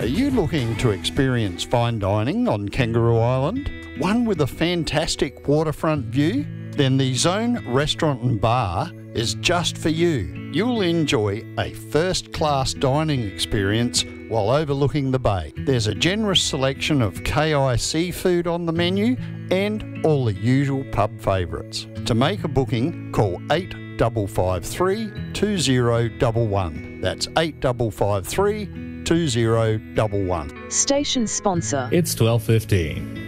Are you looking to experience fine dining on Kangaroo Island? One with a fantastic waterfront view? Then the Zone Restaurant and Bar is just for you. You'll enjoy a first-class dining experience while overlooking the bay. There's a generous selection of KI seafood on the menu and all the usual pub favourites. To make a booking, call 8553 2011. That's 8553 2011. Station sponsor. It's 12:15.